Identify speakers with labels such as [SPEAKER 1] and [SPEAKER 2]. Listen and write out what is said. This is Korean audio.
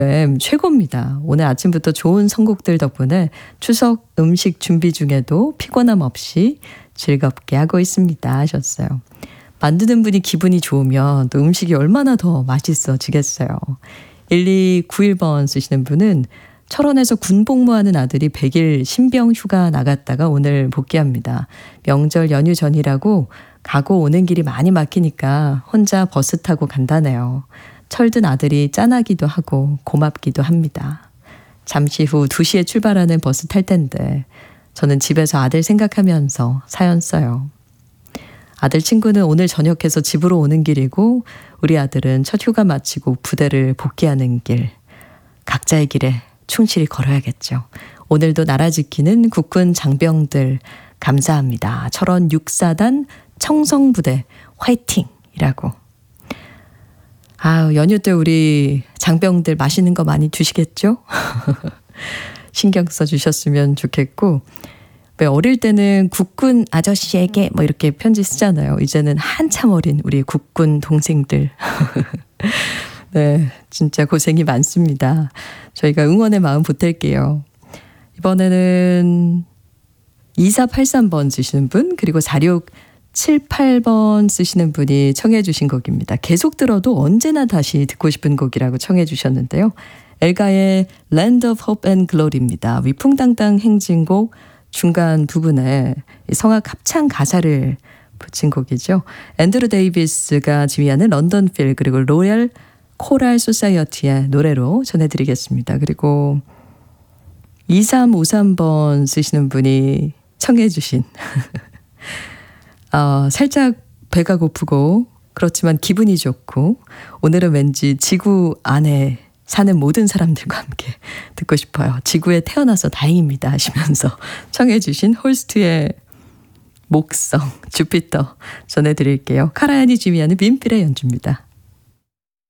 [SPEAKER 1] 최고입니다. 오늘 아침부터 좋은 선곡들 덕분에 추석 음식 준비 중에도 피곤함 없이 즐겁게 하고 있습니다 하셨어요. 만드는 분이 기분이 좋으면 또 음식이 얼마나 더 맛있어지겠어요. 1291번 쓰시는 분은 철원에서 군복무하는 아들이 100일 신병 휴가 나갔다가 오늘 복귀합니다. 명절 연휴 전이라고 가고 오는 길이 많이 막히니까 혼자 버스 타고 간다네요. 철든 아들이 짠하기도 하고 고맙기도 합니다. 잠시 후 2시에 출발하는 버스 탈 텐데 저는 집에서 아들 생각하면서 사연 써요. 아들 친구는 오늘 저녁해서 집으로 오는 길이고 우리 아들은 첫 휴가 마치고 부대를 복귀하는 길. 각자의 길에 충실히 걸어야겠죠. 오늘도 나라 지키는 국군 장병들 감사합니다. 철원 6사단 청성부대 화이팅이라고. 연휴 때 우리 장병들 맛있는 거 많이 드시겠죠? 신경 써주셨으면 좋겠고, 왜 어릴 때는 국군 아저씨에게 뭐 이렇게 편지 쓰잖아요. 이제는 한참 어린 우리 국군 동생들. 네, 진짜 고생이 많습니다. 저희가 응원의 마음 보탤게요. 이번에는 2483번 쓰시는 분, 그리고 4678번 쓰시는 분이 청해 주신 곡입니다. 계속 들어도 언제나 다시 듣고 싶은 곡이라고 청해 주셨는데요. 엘가의 Land of Hope and Glory입니다. 위풍당당 행진곡 중간 부분에 성악 합창 가사를 붙인 곡이죠. 앤드루 데이비스가 지휘하는 런던 필 그리고 로얄 코랄 소사이어티의 노래로 전해드리겠습니다. 그리고 2353번 쓰시는 분이 청해 주신 살짝 배가 고프고 그렇지만 기분이 좋고 오늘은 왠지 지구 안에 사는 모든 사람들과 함께 듣고 싶어요. 지구에 태어나서 다행입니다 하시면서 청해 주신 홀스트의 목성 주피터 전해드릴게요. 카라얀이 지휘하는 민필의 연주입니다.